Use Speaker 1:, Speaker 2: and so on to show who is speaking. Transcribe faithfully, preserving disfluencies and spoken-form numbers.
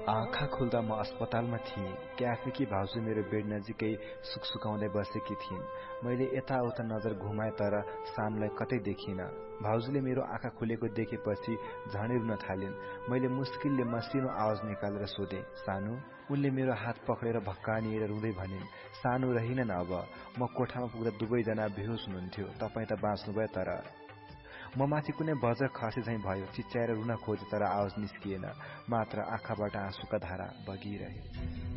Speaker 1: आँखा खुल्दा म अस्पतालमा थिएँ। क्याफेकी भाउजू मेरो बेड नजिकै सुकसुकाउँदै बसेकी थिइन्। मैले यताउता नजर घुमाए तर सानुलाई कतै देखिन। भाउजूले मेरो आँखा खुलेको देखेपछि झनै रुन थालिन्। मैले मुस्किलले मसिनो आवाज निकालेर सोधे, सानु? उनले मेरो हात पक्रेर भक्कानिएर रुँदै भनिन्, सानु रहिनन् अब। म कोठामा पुग्दा दुवैजना बेहोस हुनुहुन्थ्यो। तपाईँ त बाँच्नुभयो तर। म माथि कुनै बज्र खसे झैं भयो। चिच्याएर रुन खोजे तर आवाज निस्किएन, मात्र आँखाबाट आँसुका धारा बगिरहे।